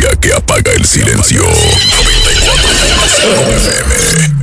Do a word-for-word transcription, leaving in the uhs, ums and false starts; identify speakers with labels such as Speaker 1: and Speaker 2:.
Speaker 1: frecuencia que apaga el silencio. noventa y cuatro punto cero F M.